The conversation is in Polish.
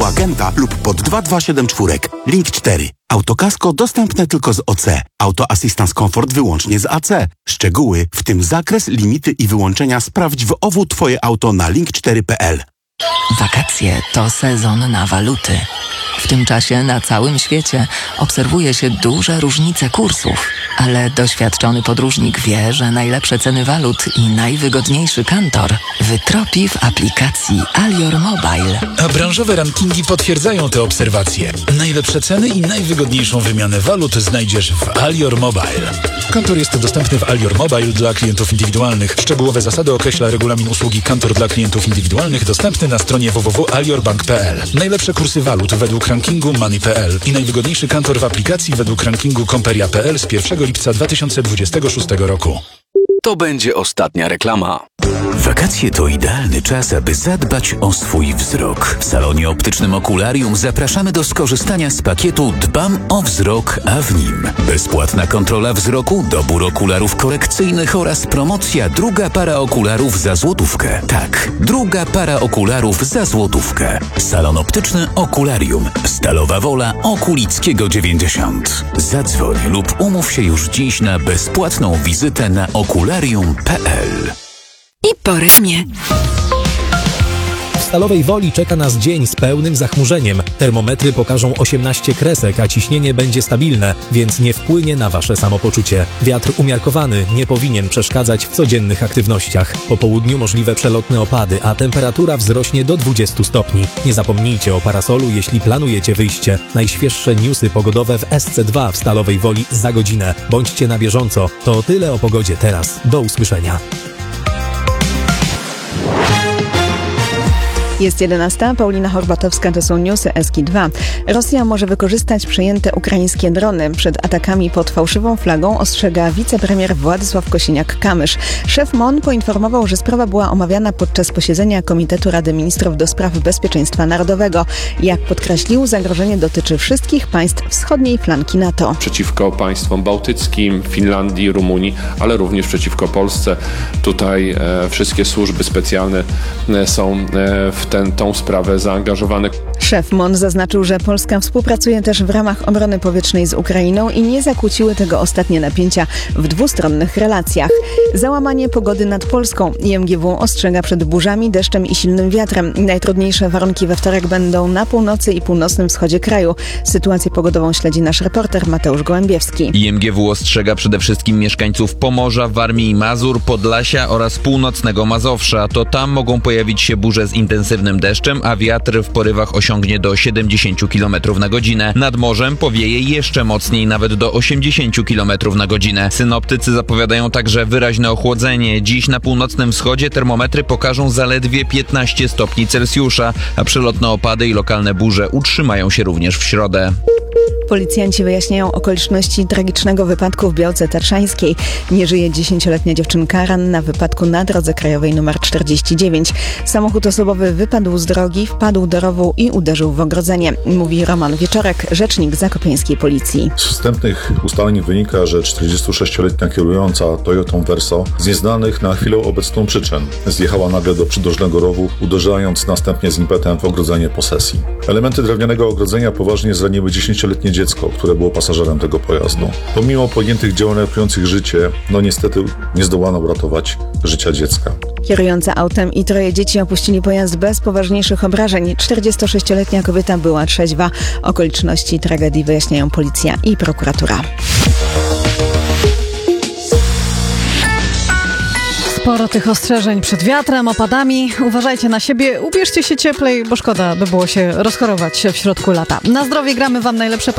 u agenta lub pod 2274. Link 4. Autokasko dostępne tylko z OC. Auto Assistance Comfort wyłącznie z AC. Szczegóły, w tym zakres, limity i wyłączenia sprawdź w OWU Twoje auto na link4.pl. Wakacje to sezon na waluty. W tym czasie na całym świecie obserwuje się duże różnice kursów, ale doświadczony podróżnik wie, że najlepsze ceny walut i najwygodniejszy kantor wytropi w aplikacji Alior Mobile. A branżowe rankingi potwierdzają te obserwacje. Najlepsze ceny i najwygodniejszą wymianę walut znajdziesz w Alior Mobile. Kantor jest dostępny w Alior Mobile dla klientów indywidualnych. Szczegółowe zasady określa regulamin usługi Kantor dla klientów indywidualnych dostępny na stronie www.aliorbank.pl. Najlepsze kursy walut według rankingu Money.pl i najwygodniejszy kantor w aplikacji według rankingu Comperia.pl z 1 lipca 2026 roku. To będzie ostatnia reklama. Wakacje to idealny czas, aby zadbać o swój wzrok. W salonie optycznym Okularium zapraszamy do skorzystania z pakietu Dbam o wzrok, a w nim bezpłatna kontrola wzroku, dobór okularów korekcyjnych oraz promocja druga para okularów za złotówkę. Tak, druga para okularów za złotówkę. Salon optyczny Okularium. Stalowa Wola, Okulickiego 90. Zadzwoń lub umów się już dziś na bezpłatną wizytę na okularium.pl. I po reklamie. W Stalowej Woli czeka nas dzień z pełnym zachmurzeniem. Termometry pokażą 18 kresek, a ciśnienie będzie stabilne, więc nie wpłynie na Wasze samopoczucie. Wiatr umiarkowany nie powinien przeszkadzać w codziennych aktywnościach. Po południu możliwe przelotne opady, a temperatura wzrośnie do 20 stopni. Nie zapomnijcie o parasolu, jeśli planujecie wyjście. Najświeższe newsy pogodowe w SC2 w Stalowej Woli za godzinę. Bądźcie na bieżąco. To tyle o pogodzie teraz. Do usłyszenia. Jest 11. Paulina Horbatowska, to są newsy SK2. Rosja może wykorzystać przejęte ukraińskie drony. Przed atakami pod fałszywą flagą ostrzega wicepremier Władysław Kosiniak-Kamysz. Szef MON poinformował, że sprawa była omawiana podczas posiedzenia Komitetu Rady Ministrów do spraw Bezpieczeństwa Narodowego. Jak podkreślił, zagrożenie dotyczy wszystkich państw wschodniej flanki NATO. Przeciwko państwom bałtyckim, Finlandii, Rumunii, ale również przeciwko Polsce. Tutaj wszystkie służby specjalne są w tą sprawę zaangażowane. Szef MON zaznaczył, że Polska współpracuje też w ramach obrony powietrznej z Ukrainą i nie zakłóciły tego ostatnie napięcia w dwustronnych relacjach. Załamanie pogody nad Polską. IMGW ostrzega przed burzami, deszczem i silnym wiatrem. Najtrudniejsze warunki we wtorek będą na północy i północnym wschodzie kraju. Sytuację pogodową śledzi nasz reporter Mateusz Gołębiewski. IMGW ostrzega przede wszystkim mieszkańców Pomorza, Warmii i Mazur, Podlasia oraz północnego Mazowsza. To tam mogą pojawić się burze z intensywnym deszczem, a wiatr w porywach osiągnie do 70 km na godzinę. Nad morzem powieje jeszcze mocniej, nawet do 80 km na godzinę. Synoptycy zapowiadają także wyraźne ochłodzenie. Dziś na północnym wschodzie termometry pokażą zaledwie 15 stopni Celsjusza, a przelotne opady i lokalne burze utrzymają się również w środę. Policjanci wyjaśniają okoliczności tragicznego wypadku w Białce Tatrzańskiej. Nie żyje 10-letnia dziewczynka ranna w wypadku na drodze krajowej nr 49. Samochód osobowy wypadł z drogi, wpadł do rowu i uderzył w ogrodzenie. Mówi Roman Wieczorek, rzecznik zakopiańskiej policji. Z wstępnych ustaleń wynika, że 46-letnia kierująca Toyotą Verso z nieznanych na chwilę obecną przyczyn zjechała nagle do przydrożnego rowu, uderzając następnie z impetem w ogrodzenie posesji. Elementy drewnianego ogrodzenia poważnie zraniły 10-letnie dziecko, które było pasażerem tego pojazdu. Pomimo podjętych działań ratujących życie, niestety nie zdołano uratować życia dziecka. Kierująca autem i 3 dzieci opuścili pojazd bez poważniejszych obrażeń. 46-letnia kobieta była trzeźwa. Okoliczności tragedii wyjaśniają policja i prokuratura. Sporo tych ostrzeżeń przed wiatrem, opadami. Uważajcie na siebie, ubierzcie się cieplej, bo szkoda by było się rozchorować w środku lata. Na zdrowie gramy Wam najlepsze